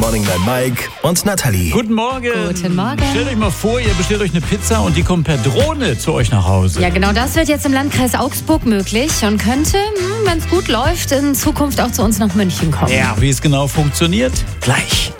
Morning by Mike und Natalie. Guten Morgen. Guten Morgen. Stellt euch mal vor, ihr bestellt euch eine Pizza und die kommt per Drohne zu euch nach Hause. Ja, genau das wird jetzt im Landkreis Augsburg möglich und könnte, wenn es gut läuft, in Zukunft auch zu uns nach München kommen. Ja, wie es genau funktioniert? Gleich.